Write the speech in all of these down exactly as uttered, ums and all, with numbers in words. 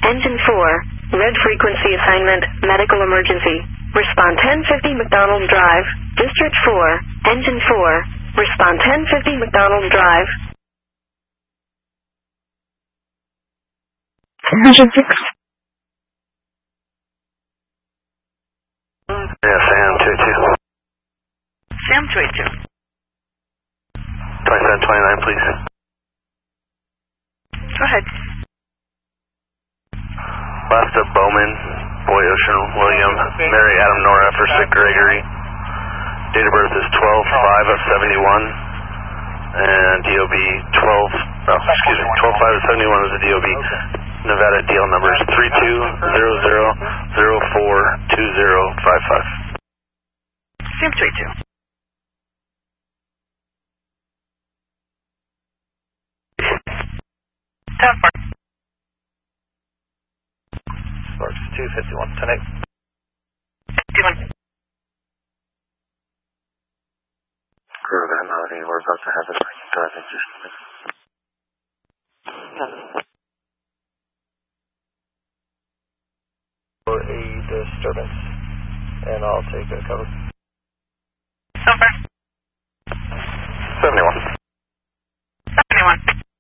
Engine four, red frequency assignment, medical emergency. Respond ten fifty McDonald Drive, District four, Engine four. Respond ten fifty McDonald Drive. Engine six. Yeah, Sam two two. Sam two eight two. twenty-seven twenty-nine, please. Go ahead. Last of Bowman, Boy Ocean William, Mary Adam Nora for Sick Gregory. Date of birth is twelve five of seventy-one. And D O B twelve, oh, excuse me, twelve five of seventy-one is the D O B. Nevada deal number is three two zero zero zero four two zero five five. Sam two eight two. Tough part. Sparks two fifty-one, ten eight. fifty-one. Crew that melody, we're about to have it. Driving just. For a disturbance, and I'll take a cover. Over. seventy-one. seventy-one.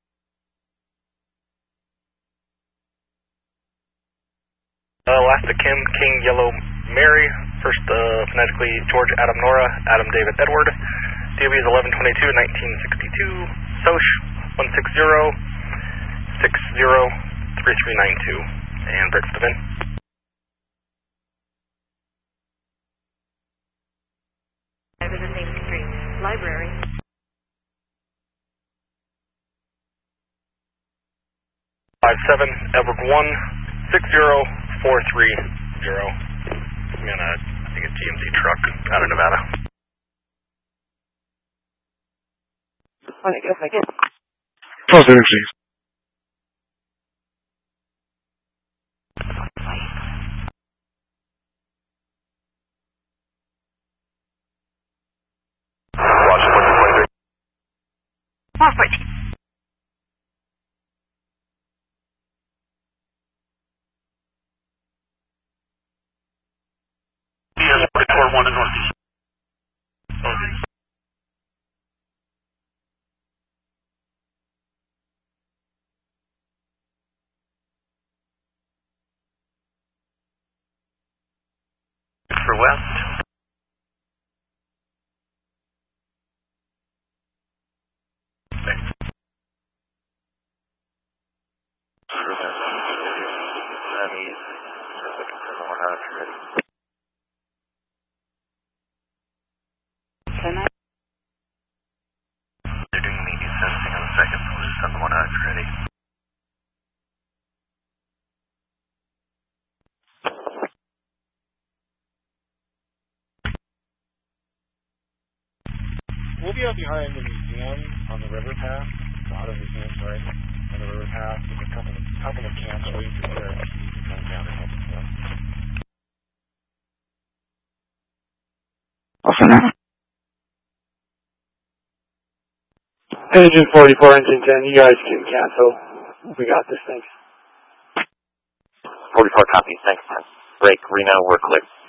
Uh, last of Kim, King, Yellow, Mary. First, uh, phonetically, George, Adam, Nora, Adam, David, Edward. D O B is eleven twenty-two nineteen sixty-two. S O C one six zero six zero three three nine two. And break for the bin. Library. Five seven Edward one six zero four three zero. I'm gonna, I think it's G M C truck out of Nevada. False energy. one fourteen. Yes, forty-four one in northeast. Northeast. For west. Can I? They're doing immediate sensing on the second, so we'll just send the one out ready. We'll be out behind the museum on the river path. Not a museum, sorry. On the river path. We've been coming, coming to camp, so we can prepare to come down and help us out. Awesome. Engine forty-four, engine ten, you guys can cancel. We got this thing. forty-four copies, thanks. Break, Reno, we're clear.